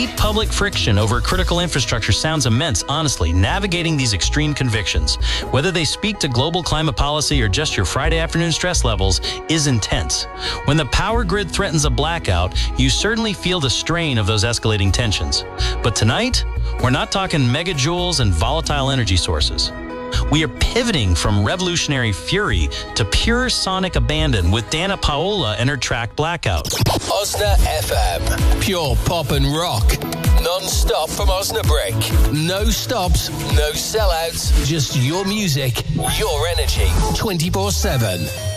Heat public friction over critical infrastructure sounds immense, honestly. Navigating these extreme convictions, whether they speak to global climate policy or just your Friday afternoon stress levels, is intense. When the power grid threatens a blackout, you certainly feel the strain of those escalating tensions. But tonight, we're not talking megajoules and volatile energy sources. We are pivoting from revolutionary fury to pure sonic abandon with Dana Paola and her track Blackout. Osna FM. Pure pop and rock. Non-stop from Osnabrück. No stops, no sellouts. Just your music, your energy. 24/7.